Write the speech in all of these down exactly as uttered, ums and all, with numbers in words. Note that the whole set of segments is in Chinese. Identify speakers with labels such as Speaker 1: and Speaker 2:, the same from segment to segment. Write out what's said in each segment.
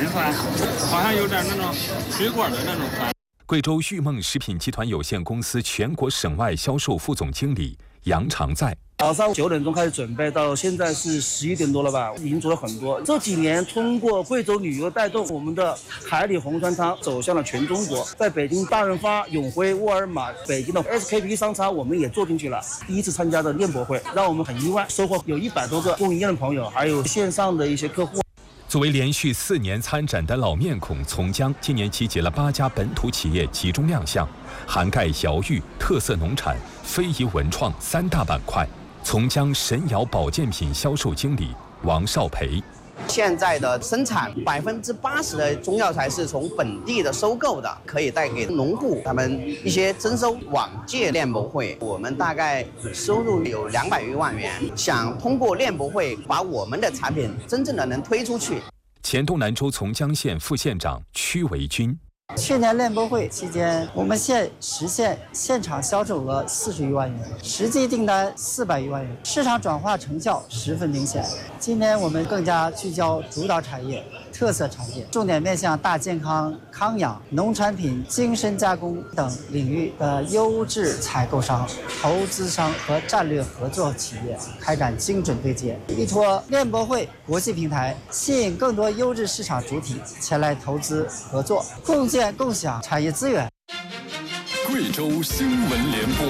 Speaker 1: 团，好像有点那种水果的那种团。
Speaker 2: 贵州裕梦食品集团有限公司全国省外销售副总经理杨常在。
Speaker 3: 早上九点钟开始准备，到现在是十一点多了吧，已经做了很多。这几年通过贵州旅游带动，我们的海里红酸汤走向了全中国。在北京大润发、永辉、沃尔玛、北京的 S K P 商超，我们也做进去了。第一次参加的链博会，让我们很意外，收获有一百多个供应链的朋友，还有线上的一些客户。
Speaker 2: 作为连续四年参展的老面孔，从江今年集结了八家本土企业集中亮相，涵盖窑玉、特色农产、非遗文创三大板块。从江神窑保健品销售经理王少培。
Speaker 4: 现在的生产百分之八十的中药材是从本地的收购的，可以带给农户他们一些征收。往届链博会，我们大概收入有两百余万元，想通过链博会把我们的产品真正的能推出去。
Speaker 2: 黔东南州从江县副县长屈维军。
Speaker 5: 去年链博会期间，我们县实现现场销售额四十余万元，实际订单四百余万元，市场转化成效十分明显。今年我们更加聚焦主导产业、特色产业，重点面向大健康、康养、农产品、精深加工等领域的优质采购商、投资商和战略合作企业开展精准对接，依托链博会国际平台，吸引更多优质市场主体前来投资合作，共建共享产业资源。
Speaker 6: 贵州新闻联播。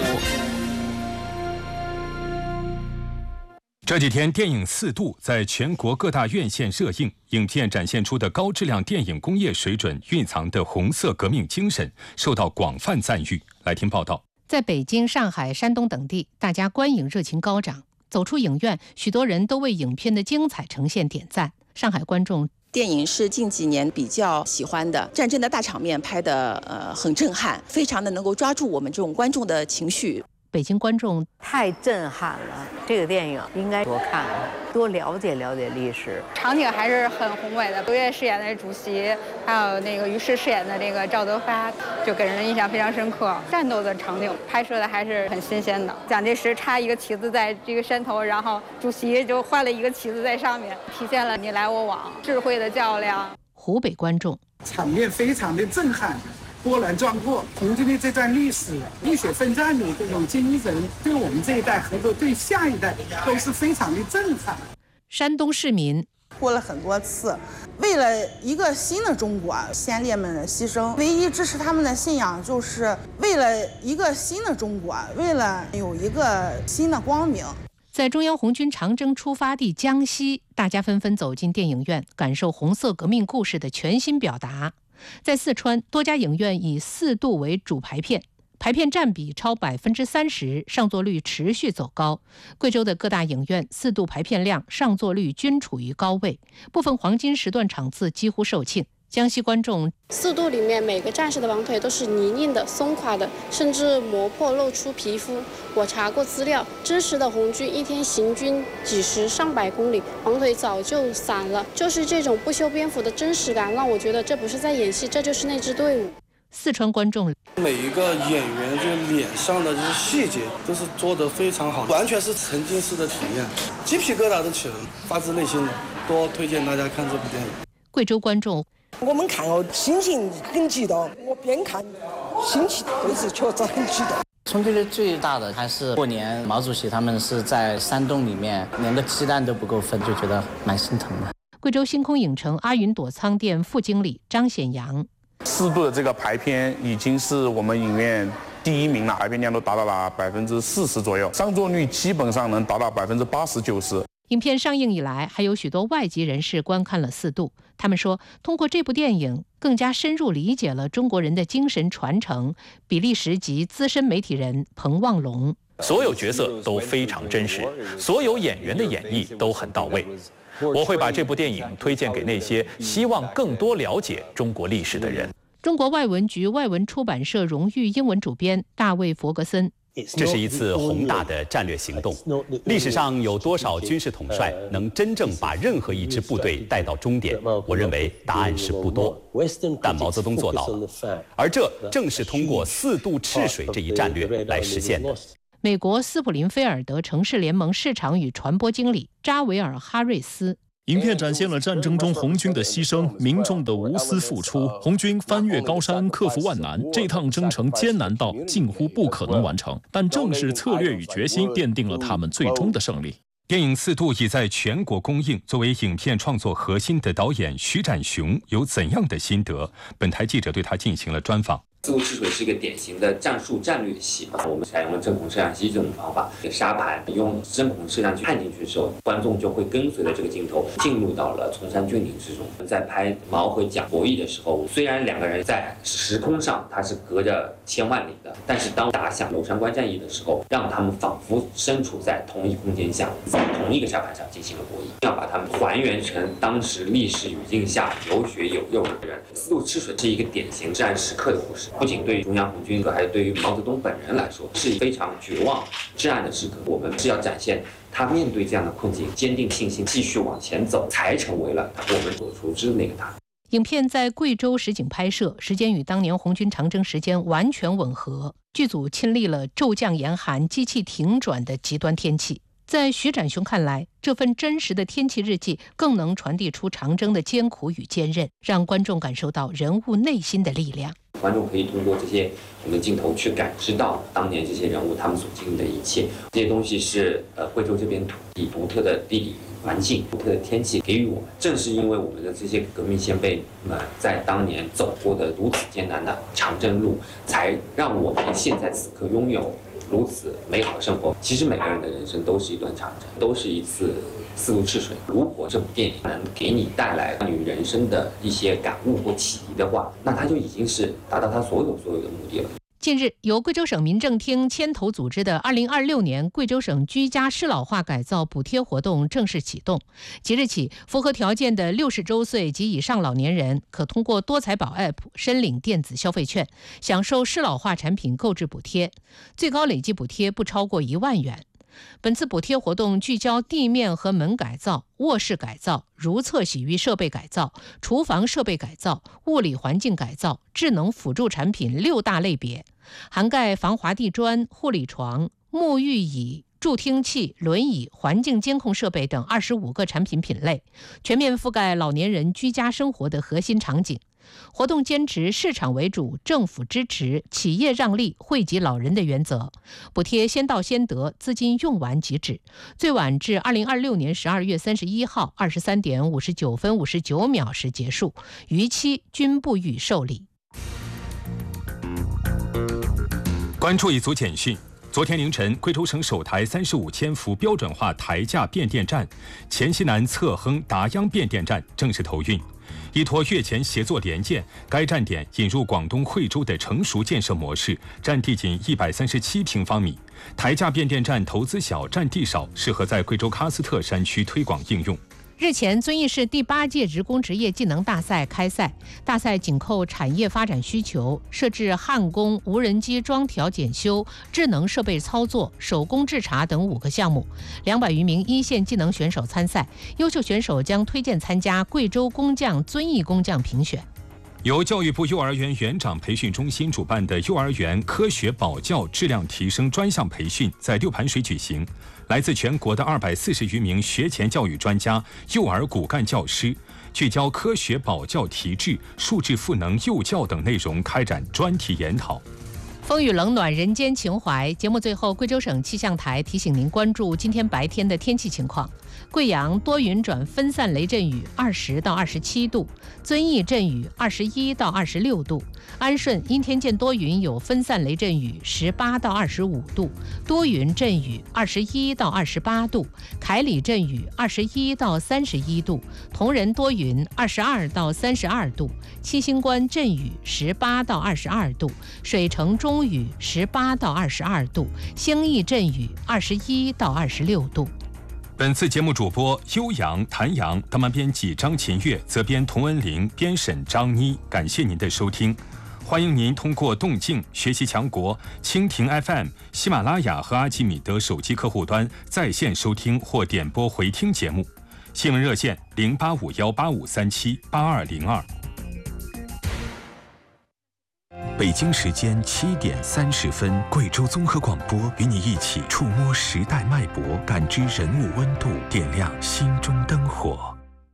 Speaker 2: 这几天，电影《四渡》在全国各大院线热映，影片展现出的高质量电影工业水准、蕴藏的红色革命精神，受到广泛赞誉。来听报道。
Speaker 7: 在北京、上海、山东等地，大家观影热情高涨。走出影院，许多人都为影片的精彩呈现点赞。上海观众。
Speaker 8: 电影是近几年比较喜欢的，战争的大场面拍得呃很震撼，非常的能够抓住我们这种观众的情绪。
Speaker 7: 北京观众
Speaker 9: 太震撼了，这个电影应该多看，多了解了解历史。
Speaker 10: 场景还是很宏伟的，刘烨饰演的主席，还有那个于适饰演的这个赵德发，就给人印象非常深刻。战斗的场景拍摄的还是很新鲜的。蒋介石插一个旗子在这个山头，然后主席就换了一个旗子在上面，体现了你来我往、智慧的较量。
Speaker 7: 湖北观众
Speaker 11: 场面非常的震撼。波澜壮阔，红军的这段历史、浴血奋战的这种精神，对我们这一代和对下一代都是非常的震撼。
Speaker 7: 山东市民
Speaker 12: 过了很多次，为了一个新的中国，先烈们的牺牲，唯一支持他们的信仰就是为了一个新的中国，为了有一个新的光明。
Speaker 7: 在中央红军长征出发地江西，大家纷纷走进电影院，感受红色革命故事的全新表达。在四川，多家影院以四渡为主排片，排片占比超百分之三十，上座率持续走高。贵州的各大影院四渡排片量、上座率均处于高位，部分黄金时段场次几乎售罄。江西观众
Speaker 13: 四渡里面每个战士的绑腿都是泥泞的、松垮的，甚至磨破露出皮肤。我查过资料，真实的红军一天行军几十上百公里，绑腿早就散了。就是这种不修边幅的真实感，让我觉得这不是在演戏，这就是那支队伍。
Speaker 7: 四川观众
Speaker 3: 每一个演员就脸上的这些细节都是做得非常好，完全是沉浸式的体验，鸡皮疙瘩都起来了，发自内心的多推荐大家看这部电影。
Speaker 7: 贵州观众
Speaker 14: 我们看哦，心情很激动，我边看心情都是确实很激动。
Speaker 15: 冲击力最大的还是过年，毛主席他们是在山洞里面，连个鸡蛋都不够分，就觉得蛮心疼的。
Speaker 7: 贵州星空影城阿云朵仓店副经理张显阳，
Speaker 16: 四渡的这个排片已经是我们影院第一名了，排片量都达到了百分之四十左右，上座率基本上能达到百分之八十九十。
Speaker 7: 影片上映以来，还有许多外籍人士观看了四渡。他们说，通过这部电影，更加深入理解了中国人的精神传承。比利时籍资深媒体人彭望龙，
Speaker 17: 所有角色都非常真实，所有演员的演绎都很到位。我会把这部电影推荐给那些希望更多了解中国历史的人。
Speaker 7: 中国外文局外文出版社荣誉英文主编大卫·弗格森。
Speaker 18: 这是一次宏大的战略行动。历史上有多少军事统帅能真正把任何一支部队带到终点？我认为答案是不多，但毛泽东做到了，而这正是通过四渡赤水这一战略来实现的。
Speaker 7: 美国斯普林菲尔德城市联盟市场与传播经理扎维尔·哈瑞斯。
Speaker 19: 影片展现了战争中红军的牺牲、民众的无私付出。红军翻越高山，克服万难，这趟征程艰难到近乎不可能完成，但正是策略与决心奠定了他们最终的胜利。
Speaker 2: 电影《四渡》已在全国公映。作为影片创作核心的导演徐展雄有怎样的心得？本台记者对他进行了专访。
Speaker 20: 四渡赤水是一个典型的战术战略戏，我们采用了针孔摄像机这种方法，沙盘用针孔摄像机看进去的时候，观众就会跟随着这个镜头进入到了崇山峻岭之中。在拍毛和蒋博弈的时候，虽然两个人在时空上它是隔着千万里的，但是当打响娄山关战役的时候，让他们仿佛身处在同一空间下，在同一个沙盘上进行了博弈，要把他们还原成当时历史语境下有血有肉的人。四渡赤水是一个典型至暗时刻的故事。不仅对于中央红军，还是对于毛泽东本人来说，是非常绝望、至暗的时刻。我们是要展现他面对这样的困境，坚定信心，继续往前走，才成为了我们所熟知的那个他。
Speaker 7: 影片在贵州实景拍摄，时间与当年红军长征时间完全吻合。剧组亲历了骤降严寒、机器停转的极端天气。在徐展雄看来，这份真实的天气日记更能传递出长征的艰苦与坚韧，让观众感受到人物内心的力量。
Speaker 20: 观众可以通过这些我们的镜头去感知到当年这些人物他们所经历的一切。这些东西是呃贵州这边土地独特的地理环境、独特的天气给予我们。正是因为我们的这些革命先辈们在当年走过的如此艰难的长征路，才让我们现在此刻拥有如此美好的生活。其实每个人的人生都是一段长征，都是一次四渡赤水。如果这部电影能给你带来关于人生的一些感悟或启迪的话，那它就已经是达到它所有所有的目的了。
Speaker 7: 近日，由贵州省民政厅牵头组织的二零二六年贵州省居家适老化改造补贴活动正式启动。即日起，符合条件的六十周岁及以上老年人可通过多财宝 App 申领电子消费券，享受适老化产品购置补贴，最高累计补贴不超过一万元。本次补贴活动聚焦地面和门改造、卧室改造、如厕洗浴设备改造、厨房设备改造、物理环境改造、智能辅助产品六大类别，涵盖防滑地砖、护理床、沐浴椅、助听器、轮椅、环境监控设备等二十五个产品品类，全面覆盖老年人居家生活的核心场景。活动坚持市场为主、政府支持、企业让利、惠及老人的原则，补贴先到先得，资金用完即止，最晚至二零二六年十二月三十一号二十三点五十九分五十九秒时结束，逾期均不予受理。
Speaker 2: 关注一组简讯。昨天凌晨，贵州省首台三十五千伏标准化台架变电站黔西南侧亨达央变电站正式投运。依托越黔协作联建，该站点引入广东惠州的成熟建设模式，占地仅一百三十七平方米。台架变电站投资小、占地少，适合在贵州喀斯特山区推广应用。
Speaker 7: 日前，遵义市第八届职工职业技能大赛开赛，大赛紧扣产业发展需求，设置焊工、无人机装调检修、智能设备操作、手工制茶等五个项目。两百余名一线技能选手参赛，优秀选手将推荐参加贵州工匠、遵义工匠评选。
Speaker 2: 由教育部幼儿园园长培训中心主办的幼儿园科学保教质量提升专项培训在六盘水举行，来自全国的二百四十余名学前教育专家、幼儿骨干教师，聚焦科学保教提质、数字赋能幼教等内容开展专题研讨。
Speaker 7: 风雨冷暖人间情怀，节目最后，贵州省气象台提醒您关注今天白天的天气情况。贵阳多云转分散雷阵雨，二十到二十七度；遵义阵雨，二十一到二十六度；安顺阴天见多云有分散雷阵雨，十八到二十五度；多云阵雨，二十一到二十八度；凯里阵雨，二十一到三十一度；铜仁多云，二十二到三十二度；七星关阵雨，十八到二十二度；水城中雨，十八到二十二度；兴义阵雨，二十一到二十六度。
Speaker 2: 本次节目主播悠扬、谭阳，当班编辑张琴月，责编童文玲，编审张妮。感谢您的收听，欢迎您通过动静、学习强国、蜻蜓 F M、喜马拉雅和阿基米德手机客户端在线收听或点播回听节目。新闻热线零八五幺八五三七八二零二。北京时间七点三十分，贵州综合广播与你一起触摸时代脉搏，感知人物温度，点亮心中灯火。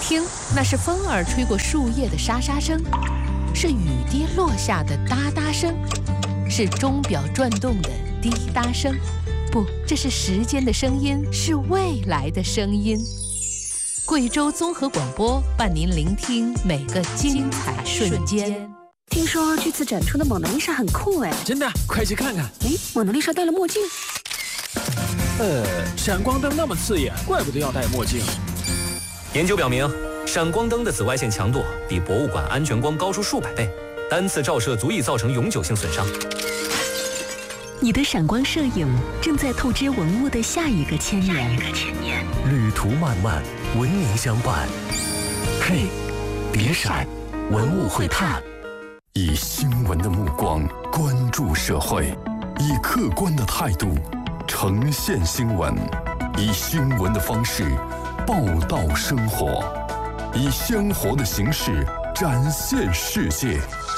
Speaker 7: 听，那是风儿吹过树叶的沙沙声，是雨滴落下的哒哒声，是钟表转动的滴答声。不，这是时间的声音，是未来的声音。贵州综合广播伴您聆听每个精彩瞬间。
Speaker 21: 听说这次展出的蒙娜丽莎很酷哎！
Speaker 22: 真的，快去看看。
Speaker 21: 哎，蒙娜丽莎戴了墨镜。
Speaker 22: 呃，闪光灯那么刺眼，怪不得要戴墨镜。
Speaker 23: 研究表明，闪光灯的紫外线强度比博物馆安全光高出数百倍，单次照射足以造成永久性损伤。
Speaker 21: 你的闪光摄影正在透支文物的下一个千年。
Speaker 24: 旅途漫漫，文明相伴。嘿，别闪，文物会探。以新闻的目光关注社会，以客观的态度呈现新闻，以新闻的方式报道生活，以鲜活的形式展现世界。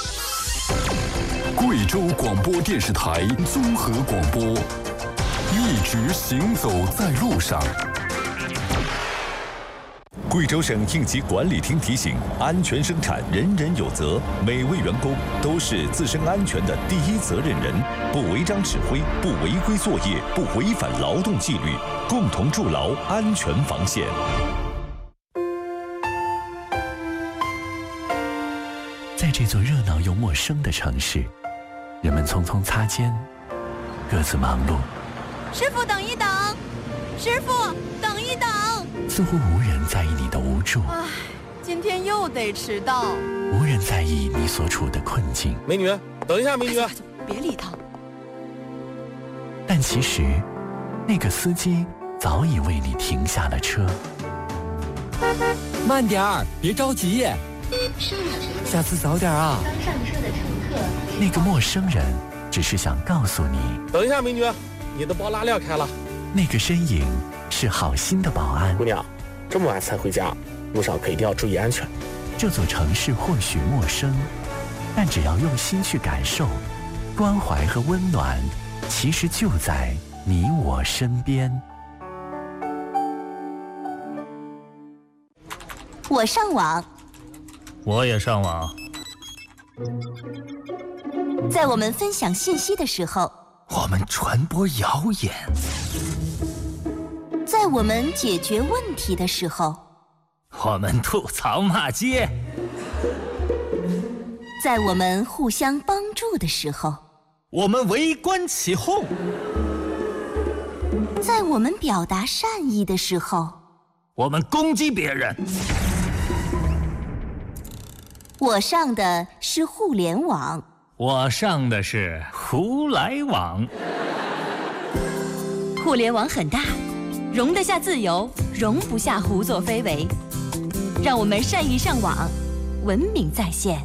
Speaker 24: 贵州广播电视台综合广播，一直行走在路上。贵州省应急管理厅提醒：安全生产，人人有责。每位员工都是自身安全的第一责任人，不违章指挥，不违规作业，不违反劳动纪律，共同筑牢安全防线。
Speaker 25: 在这座热闹又陌生的城市，人们匆匆擦肩，各自忙碌。
Speaker 26: 师傅，等一等！师傅，等一等！
Speaker 25: 似乎无人在意你的无助，
Speaker 26: 唉，今天又得迟到。
Speaker 25: 无人在意你所处的困境。
Speaker 22: 美女，等一下，美女，
Speaker 26: 别理他。
Speaker 25: 但其实，那个司机早已为你停下了车。
Speaker 22: 慢点儿，别着急。下次早点啊。
Speaker 26: 刚上车的乘客。
Speaker 25: 那个陌生人只是想告诉你，
Speaker 22: 等一下，美女，你的包拉链开了。
Speaker 25: 那个身影是好心的保安。
Speaker 22: 姑娘，这么晚才回家，路上可一定要注意安全。
Speaker 25: 这座城市或许陌生，但只要用心去感受，关怀和温暖其实就在你我身边。
Speaker 26: 我上网，
Speaker 27: 我也上网。
Speaker 26: 在我们分享信息的时候，
Speaker 24: 我们传播谣言；
Speaker 26: 在我们解决问题的时候，
Speaker 27: 我们吐槽骂街；
Speaker 26: 在我们互相帮助的时候，
Speaker 27: 我们围观起哄；
Speaker 26: 在我们表达善意的时候，
Speaker 27: 我们攻击别人。
Speaker 26: 我上的是互联网，
Speaker 27: 我上的是胡来网。
Speaker 26: 互联网很大，容得下自由，容不下胡作非为。让我们善意上网，文明在线。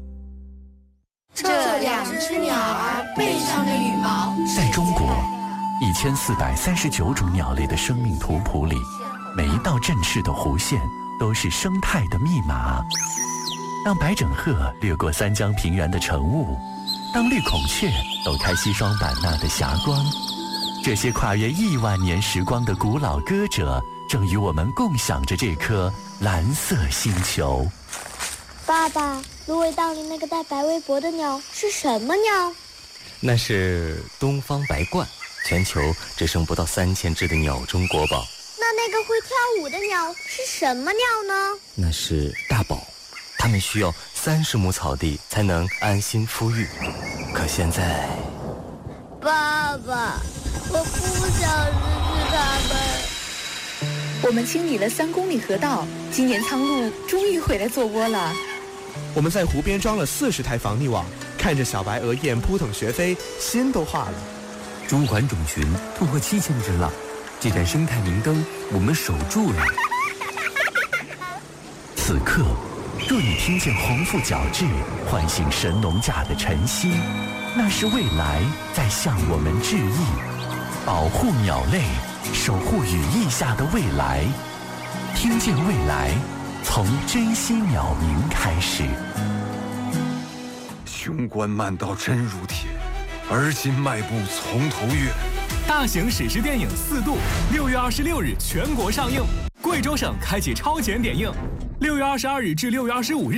Speaker 28: 这两只鸟儿背上的羽毛。
Speaker 25: 在中国，一千四百三十九种鸟类的生命图谱里，每一道振翅的弧线都是生态的密码。当白枕鹤掠过三江平原的晨雾，当绿孔雀抖开西双版纳的霞光，这些跨越亿万年时光的古老歌者，正与我们共享着这颗蓝色星球。
Speaker 28: 爸爸，芦苇荡里那个带白围脖的鸟是什么鸟？
Speaker 29: 那是东方白鹳，全球只剩不到三千只的鸟中国宝。
Speaker 28: 那那个会跳舞的鸟是什么鸟呢？
Speaker 29: 那是大宝。它们需要三十亩草地才能安心孵育，可现在，
Speaker 28: 爸爸，我不想失去它们。
Speaker 26: 我们清理了三公里河道，今年苍鹭终于回来做窝了。
Speaker 30: 我们在湖边装了四十台防溺网，看着小白鹅雁扑腾学飞，心都化了。
Speaker 29: 中环种群突破七千只了，这盏生态明灯我们守住了。
Speaker 25: 此刻。若你听见鸿鹄角徵唤醒神农架的晨曦，那是未来在向我们致意。保护鸟类，守护羽翼下的未来。听见未来，从珍惜鸟鸣开始。
Speaker 24: 雄关漫道真如铁，而今迈步从头越。
Speaker 31: 大型史诗电影《四渡》六月二十六日全国上映。
Speaker 1: 贵州省开启超前点映，六月二十二日至六月二十五日。